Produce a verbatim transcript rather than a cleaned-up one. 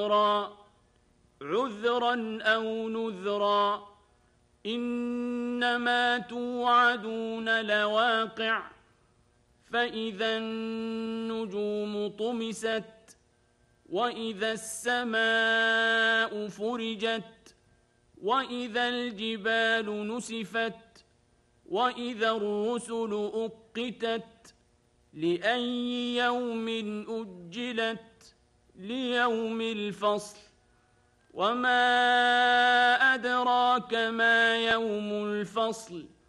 عذرا أو نذرا إنما توعدون لواقع فإذا النجوم طمست وإذا السماء فرجت وإذا الجبال نسفت وإذا الرسل أقتت لأي يوم أجلت ليوم الفصل وما أدراك ما يوم الفصل